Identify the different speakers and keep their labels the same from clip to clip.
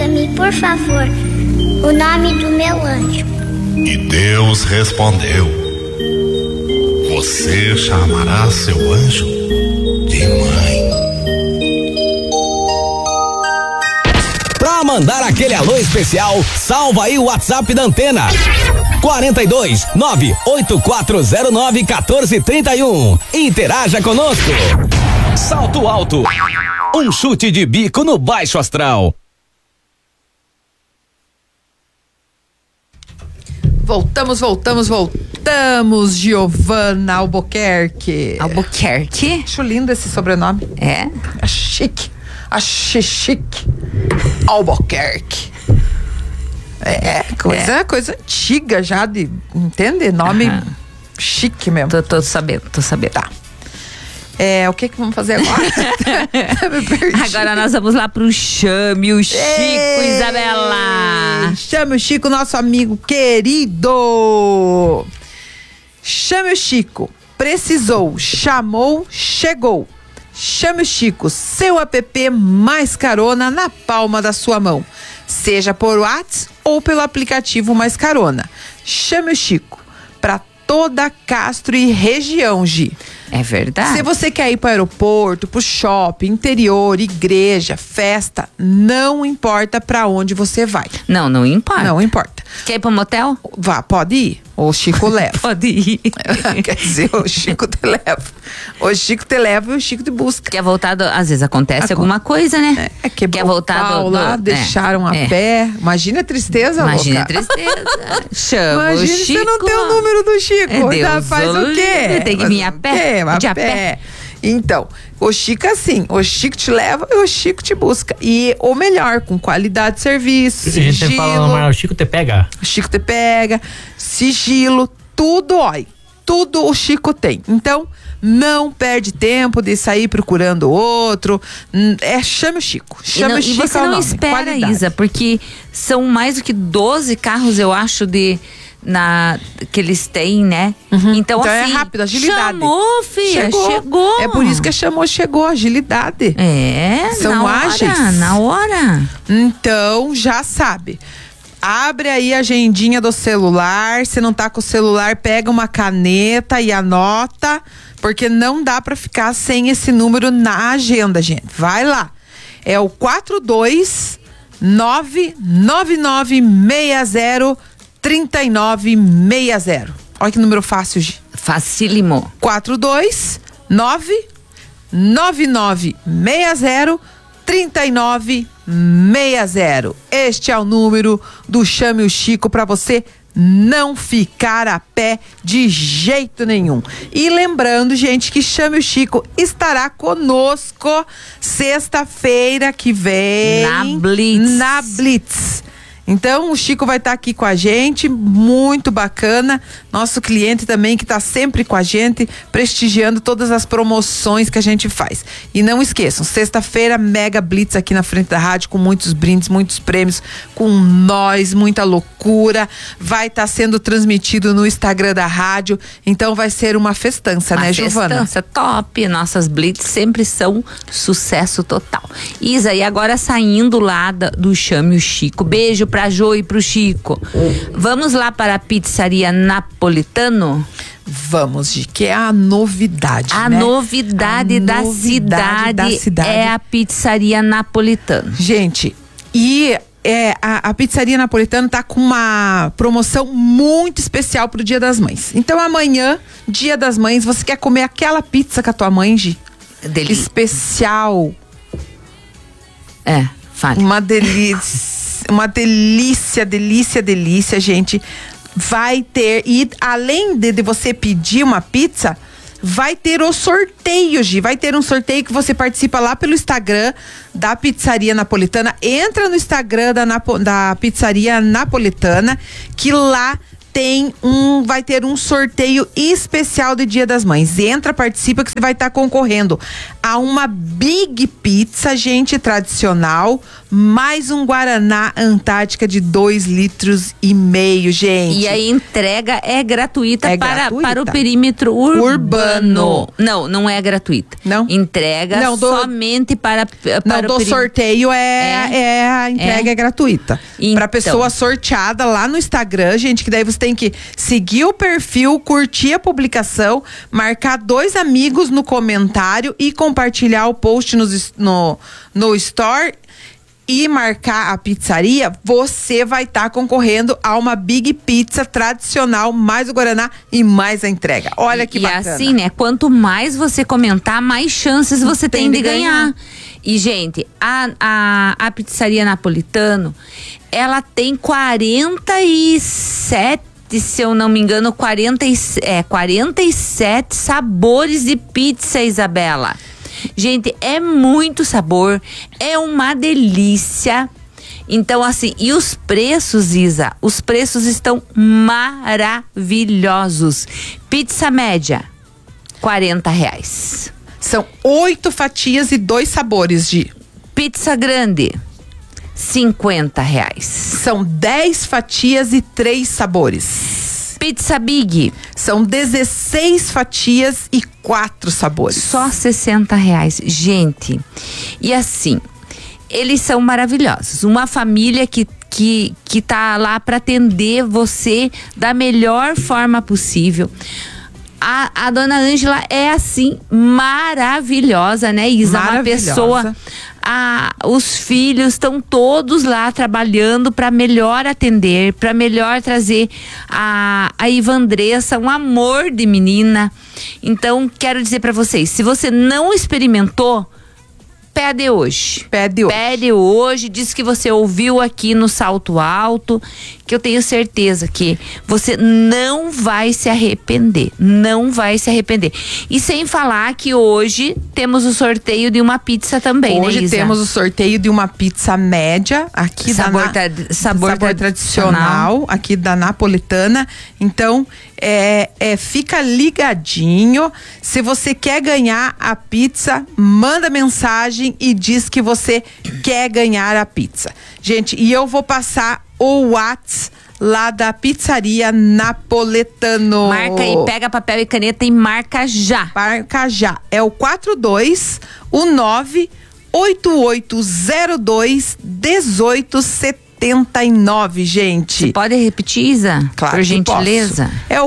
Speaker 1: Diga-me, por favor, o nome do meu anjo.
Speaker 2: E Deus respondeu: você chamará seu anjo de mãe.
Speaker 3: Pra mandar aquele alô especial, salva aí o WhatsApp da Antena. 42 98409 1431. Interaja conosco. Salto alto. Um chute de bico no baixo astral.
Speaker 4: Voltamos, Giovana Albuquerque.
Speaker 5: Albuquerque?
Speaker 4: Acho lindo esse sobrenome.
Speaker 5: É?
Speaker 4: É chique. Achei chique. Albuquerque. Coisa antiga já de, entende? Nome chique mesmo.
Speaker 5: Tô sabendo.
Speaker 4: Tá. O que vamos fazer agora? Me perdi.
Speaker 5: Agora nós vamos lá pro Chame o Chico, Isabela.
Speaker 4: Chame o Chico, nosso amigo querido. Chame o Chico. Precisou, chamou, chegou. Chame o Chico, seu app Mais Carona na palma da sua mão. Seja por WhatsApp ou pelo aplicativo Mais Carona. Chame o Chico para toda Castro e região, Gi.
Speaker 5: É verdade.
Speaker 4: Se você quer ir para o aeroporto, para o shopping, interior, igreja, festa, não importa para onde você vai.
Speaker 5: Não importa.
Speaker 4: Não importa.
Speaker 5: Quer ir para motel?
Speaker 4: Vá, pode ir. O Chico leva.
Speaker 5: Pode ir.
Speaker 4: Quer dizer, o Chico te leva. O Chico te leva e o Chico te busca.
Speaker 5: Quer voltar, às vezes acontece alguma coisa, né?
Speaker 4: Quer voltar lá, deixaram a pé. Imagina a tristeza,
Speaker 5: Imagina
Speaker 4: louca.
Speaker 5: a tristeza. Chama
Speaker 4: Imagina
Speaker 5: o Chico.
Speaker 4: Você não tem o número do Chico.
Speaker 5: Deus,
Speaker 4: faz o quê?
Speaker 5: Tem que vir a pé?
Speaker 4: A pé. Então, o Chico é assim, o Chico te leva e o Chico te busca. E o melhor, com qualidade de serviço, sigilo.
Speaker 6: A gente fala, mas o Chico te pega.
Speaker 4: O Chico te pega, sigilo, tudo, tudo o Chico tem. Então, não perde tempo de sair procurando outro. Chame o Chico. Chame o Chico.
Speaker 5: E você não espera, qualidade. Isa, porque são mais do que 12 carros, eu acho, que eles têm, né? Então assim,
Speaker 4: é rápido, agilidade.
Speaker 5: Chamou, filha, chegou.
Speaker 4: É por isso que chegou, agilidade. São ágeis.
Speaker 5: Na hora.
Speaker 4: Então, já sabe. Abre aí a agendinha do celular. Se não tá com o celular, pega uma caneta e anota, porque não dá pra ficar sem esse número na agenda, gente. Vai lá. É o 42999603960. Olha que número fácil, Gi.
Speaker 5: Facílimo.
Speaker 4: 42999603960. Este é o número do Chame o Chico para você não ficar a pé de jeito nenhum. E lembrando, gente, que Chame o Chico estará conosco sexta-feira que vem na Blitz. Então, o Chico vai estar aqui com a gente, muito bacana. Nosso cliente também que está sempre com a gente, prestigiando todas as promoções que a gente faz. E não esqueçam, sexta-feira, Mega Blitz aqui na frente da rádio, com muitos brindes, muitos prêmios, com nós, muita loucura. Vai estar sendo transmitido no Instagram da rádio. Então, vai ser uma festança, né, Giovana?
Speaker 5: Festança top. Nossas Blitz sempre são sucesso total. Isa, e agora saindo lá do Chame o Chico. Beijo pra Jo e pro Chico. Vamos lá para a Pizzaria Napolitano?
Speaker 4: Vamos, Gi, que é a novidade,
Speaker 5: A
Speaker 4: né?
Speaker 5: novidade da cidade é a Pizzaria Napolitano.
Speaker 4: Gente, e a Pizzaria Napolitano tá com uma promoção muito especial pro Dia das Mães. Então amanhã, Dia das Mães, você quer comer aquela pizza com a tua mãe, Gi? Especial.
Speaker 5: Fale.
Speaker 4: Uma delícia, gente. Vai ter, e além de você pedir uma pizza, vai ter o sorteio, Gi. Vai ter um sorteio que você participa lá pelo Instagram da Pizzaria Napolitana. Entra no Instagram da Pizzaria Napolitana, que lá vai ter um sorteio especial do Dia das Mães. Entra, participa, que você vai estar concorrendo a uma Big Pizza, gente, tradicional, mais um Guaraná Antártica de 2,5 litros, gente.
Speaker 5: E a entrega é gratuita,
Speaker 4: gratuita.
Speaker 5: para o perímetro urbano. Não é gratuita.
Speaker 4: Não?
Speaker 5: Entrega somente para
Speaker 4: Não,
Speaker 5: o
Speaker 4: do
Speaker 5: perímetro.
Speaker 4: sorteio a entrega é gratuita.
Speaker 5: Então.
Speaker 4: Pra pessoa sorteada lá no Instagram, gente, que daí você tem que seguir o perfil, curtir a publicação, marcar 2 amigos no comentário e compartilhar o post no Store e marcar a pizzaria, você vai estar concorrendo a uma Big Pizza tradicional, mais o Guaraná e mais a entrega. Olha que bacana.
Speaker 5: E assim, né? Quanto mais você comentar, mais chances você tem de ganhar. E, gente, a pizzaria Napolitano, ela tem 47, se eu não me engano, 47 sabores de pizza, Isabela. Gente, é muito sabor, é uma delícia. Então, assim, e os preços, Isa? Os preços estão maravilhosos. Pizza média, R$40.
Speaker 4: São 8 fatias e 2 sabores de...
Speaker 5: Pizza grande, R$50.
Speaker 4: São 10 fatias e 3 sabores.
Speaker 5: Pizza big,
Speaker 4: são 16 fatias e 4 sabores.
Speaker 5: Só R$60. Gente, e assim, eles são maravilhosos. Uma família que tá lá para atender você da melhor forma possível. A dona Ângela é assim, maravilhosa, né, Isa? Uma pessoa... os filhos estão todos lá trabalhando para melhor atender, para melhor trazer a Ivandressa, um amor de menina. Então, quero dizer para vocês, se você não experimentou, pede hoje. Pede hoje, diz que você ouviu aqui no Salto Alto, que eu tenho certeza que você não vai se arrepender. Não vai se arrepender. E sem falar que hoje temos o sorteio de uma pizza também,
Speaker 4: hoje,
Speaker 5: né, Isa?
Speaker 4: Temos o sorteio de uma pizza média aqui sabor tradicional aqui da Napolitana. Então, fica ligadinho. Se você quer ganhar a pizza, manda mensagem e diz que você quer ganhar a pizza. Gente, e eu vou passar o WhatsApp lá da pizzaria Napolitano.
Speaker 5: Marca aí, pega papel e caneta e marca já.
Speaker 4: Marca já. É o 4219-8802-1879, gente.
Speaker 5: Você pode repetir, Isa?
Speaker 4: Claro,
Speaker 5: por gentileza.
Speaker 4: Posso. É o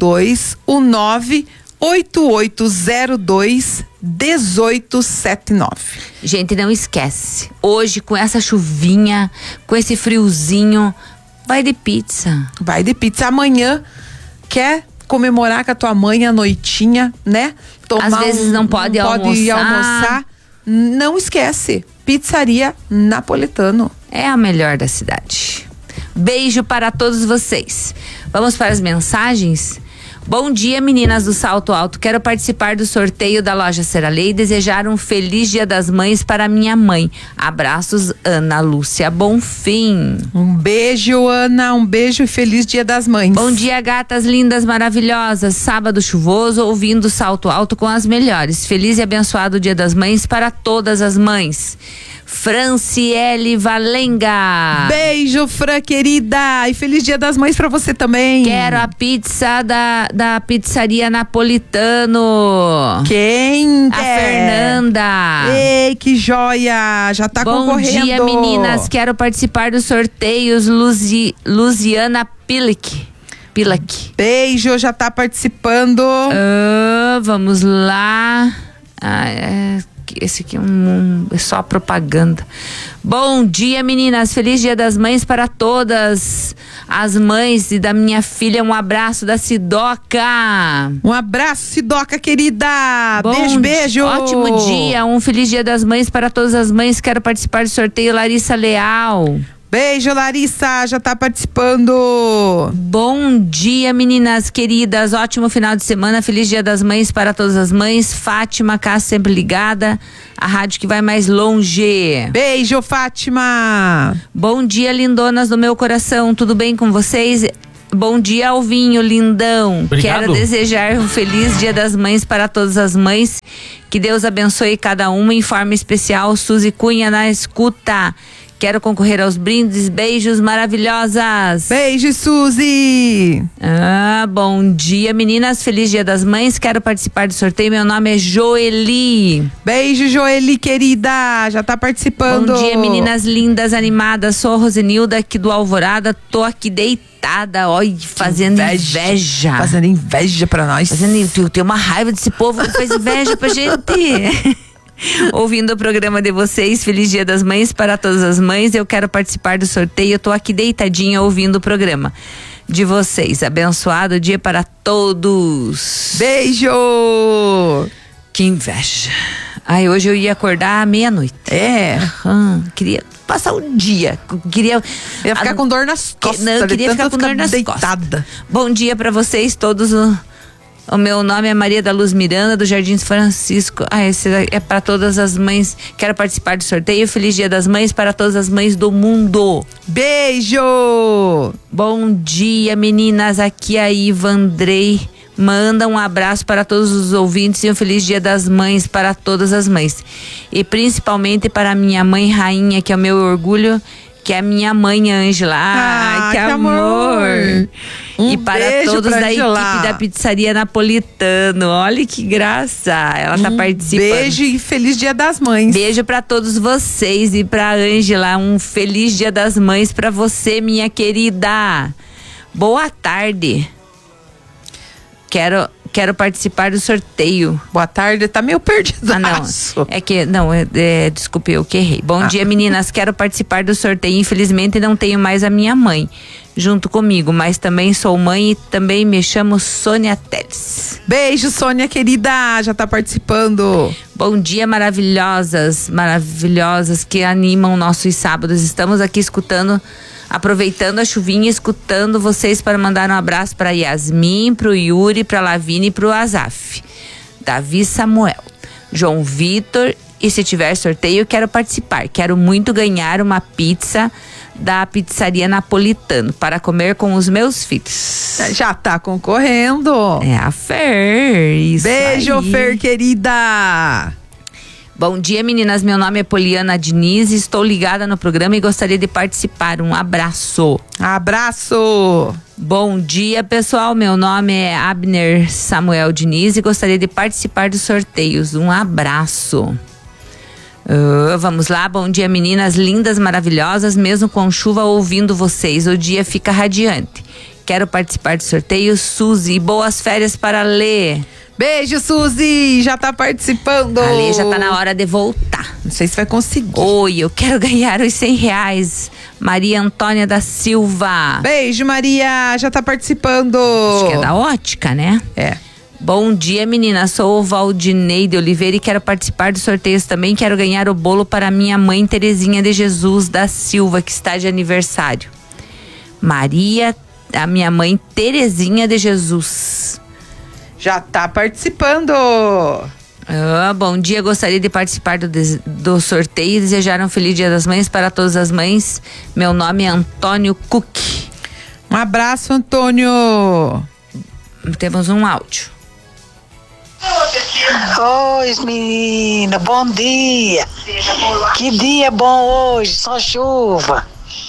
Speaker 4: 4219-8802-1879.
Speaker 5: Gente, não esquece. Hoje, com essa chuvinha, com esse friozinho, vai de pizza.
Speaker 4: Vai de pizza. Amanhã, quer comemorar com a tua mãe a noitinha, né?
Speaker 5: Às vezes não pode almoçar.
Speaker 4: Não esquece. Pizzaria Napolitano.
Speaker 5: É a melhor da cidade. Beijo para todos vocês. Vamos para as mensagens? Bom dia, meninas do Salto Alto. Quero participar do sorteio da loja Seralê e desejar um feliz Dia das Mães para minha mãe. Abraços, Ana Lúcia Bonfim.
Speaker 4: Um beijo, Ana. Um beijo e feliz Dia das Mães.
Speaker 5: Bom dia, gatas lindas, maravilhosas. Sábado chuvoso, ouvindo o Salto Alto com as melhores. Feliz e abençoado Dia das Mães para todas as mães. Franciele Valenga.
Speaker 4: Beijo, Fran, querida. E feliz Dia das Mães pra você também.
Speaker 5: Quero a pizza da pizzaria Napolitano.
Speaker 4: Quem
Speaker 5: quer? A Fernanda.
Speaker 4: Ei, que joia. Já tá concorrendo.
Speaker 5: Bom dia, meninas. Quero participar dos sorteios. Luziana Pilek.
Speaker 4: Beijo, já tá participando.
Speaker 5: Vamos lá. Esse aqui é só propaganda. Bom dia, meninas. Feliz Dia das Mães para todas as mães e da minha filha. Um abraço da Sidoca.
Speaker 4: Um abraço, Sidoca, querida. Beijo.
Speaker 5: Ótimo dia. Um feliz Dia das Mães para todas as mães. Quero participar do sorteio. Larissa Leal.
Speaker 4: Beijo, Larissa, já tá participando.
Speaker 5: Bom dia, meninas queridas, ótimo final de semana, feliz Dia das Mães para todas as mães. Fátima Cá, sempre ligada, a rádio que vai mais longe.
Speaker 4: Beijo, Fátima.
Speaker 5: Bom dia, lindonas do meu coração, tudo bem com vocês? Bom dia, Alvinho, lindão.
Speaker 6: Obrigado.
Speaker 5: Quero desejar um feliz Dia das Mães para todas as mães, que Deus abençoe cada uma, em forma especial, Suzy Cunha na escuta. Quero concorrer aos brindes. Beijos maravilhosas.
Speaker 4: Beijo, Suzy.
Speaker 5: Bom dia, meninas. Feliz Dia das Mães. Quero participar do sorteio. Meu nome é Joeli.
Speaker 4: Beijo, Joeli, querida. Já tá participando.
Speaker 5: Bom dia, meninas lindas, animadas. Sou a Rosenilda aqui do Alvorada. Tô aqui deitada, olha, fazendo inveja.
Speaker 4: Fazendo inveja pra nós.
Speaker 5: Eu tenho uma raiva desse povo que faz inveja pra gente. Ouvindo o programa de vocês, feliz Dia das Mães para todas as mães. Eu quero participar do sorteio. Eu tô aqui deitadinha ouvindo o programa de vocês. Abençoado dia para todos.
Speaker 4: Beijo!
Speaker 5: Que inveja. Ai, hoje eu ia acordar à meia-noite. Queria passar o dia.
Speaker 4: Ia ficar com dor nas costas.
Speaker 5: Não, eu queria ficar com dor nas costas. Bom dia para vocês todos. O meu nome é Maria da Luz Miranda, do Jardim Francisco. Esse é para todas as mães. Quero participar do sorteio. Feliz Dia das Mães para todas as mães do mundo.
Speaker 4: Beijo!
Speaker 5: Bom dia, meninas. Aqui é a Ivandrei. Manda um abraço para todos os ouvintes e um feliz Dia das Mães para todas as mães. E principalmente para minha mãe Rainha, que é o meu orgulho, que é a minha mãe Ângela. Que amor! E para todos da equipe da Pizzaria Napolitano. Olha que graça. Ela tá participando.
Speaker 4: Beijo e feliz Dia das Mães.
Speaker 5: Beijo para todos vocês e para Ângela. Um feliz Dia das Mães para você, minha querida. Boa tarde. Quero participar do sorteio.
Speaker 4: Boa tarde, tá meio perdido.
Speaker 5: Desculpe, eu que errei. Bom dia, meninas, quero participar do sorteio. Infelizmente não tenho mais a minha mãe junto comigo, mas também sou mãe e também me chamo Sônia Teles.
Speaker 4: Beijo, Sônia, querida, já tá participando.
Speaker 5: Bom dia, maravilhosas que animam nossos sábados. Estamos aqui aproveitando a chuvinha, escutando vocês para mandar um abraço para Yasmin, pro Yuri, pra Lavine e pro Azaf. Davi Samuel, João Vitor, e se tiver sorteio, quero participar. Quero muito ganhar uma pizza da Pizzaria Napolitano para comer com os meus filhos.
Speaker 4: Já tá concorrendo.
Speaker 5: É a Fer, isso.
Speaker 4: Beijo, aí. Fer, querida.
Speaker 5: Bom dia, meninas. Meu nome é Poliana Diniz, estou ligada no programa e gostaria de participar. Um abraço.
Speaker 4: Abraço.
Speaker 5: Bom dia, pessoal. Meu nome é Abner Samuel Diniz e gostaria de participar dos sorteios. Um abraço. Vamos lá. Bom dia, meninas lindas, maravilhosas, mesmo com chuva ouvindo vocês. O dia fica radiante. Quero participar do sorteio. Suzy, boas férias para Lê.
Speaker 4: Beijo, Suzy, já tá participando.
Speaker 5: Ali já tá na hora de voltar.
Speaker 4: Não sei se vai conseguir.
Speaker 5: Oi, eu quero ganhar os R$100. Maria Antônia da Silva.
Speaker 4: Beijo, Maria, já tá participando.
Speaker 5: Acho que é da ótica, né?
Speaker 4: É.
Speaker 5: Bom dia, menina, sou o Valdineide Oliveira e quero participar dos sorteios também. Quero ganhar o bolo para minha mãe Terezinha de Jesus da Silva, que está de aniversário. Maria, a minha mãe Terezinha de Jesus.
Speaker 4: Já tá participando.
Speaker 5: Bom dia, gostaria de participar do sorteio e desejar um feliz Dia das Mães para todas as mães. Meu nome é Antônio Cook.
Speaker 4: Um abraço, Antônio.
Speaker 5: Temos um áudio.
Speaker 7: Oi, menina, bom dia. Que dia bom hoje, só chuva.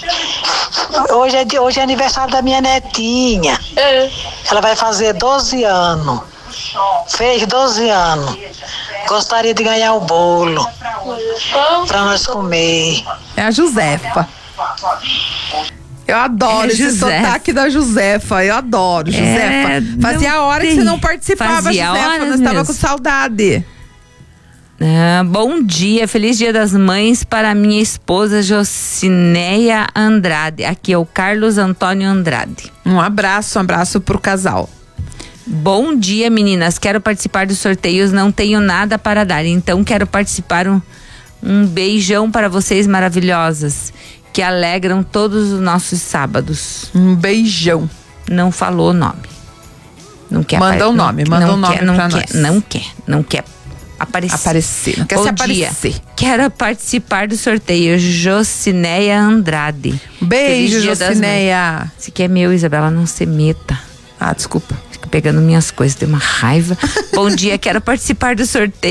Speaker 7: Hoje é aniversário da minha netinha. Ela vai fazer 12 anos. Fez 12 anos. Gostaria de ganhar o bolo pra nós comer.
Speaker 4: É a Josefa. Eu adoro esse sotaque da Josefa. Eu adoro, Josefa. Fazia hora que você não participava, Josefa. Nós estava com saudade.
Speaker 5: Bom dia, feliz Dia das Mães para minha esposa Jocineia Andrade. Aqui é o Carlos Antônio Andrade.
Speaker 4: Um abraço pro casal.
Speaker 5: Bom dia, meninas, quero participar dos sorteios, não tenho nada para dar, então quero participar. Um beijão para vocês maravilhosas, que alegram todos os nossos sábados.
Speaker 4: Um beijão.
Speaker 5: Não falou o nome. Não quer
Speaker 4: manda o nome, manda o nome pra nós.
Speaker 5: Não quer aparecer.
Speaker 4: Não quer se aparecer.
Speaker 5: Quero participar do sorteio. Jocineia Andrade.
Speaker 4: Beijo, Jocineia.
Speaker 5: Se quer meu, Isabela, não se meta.
Speaker 4: Desculpa.
Speaker 5: Fica pegando minhas coisas, tem uma raiva. Bom dia, quero participar do sorteio.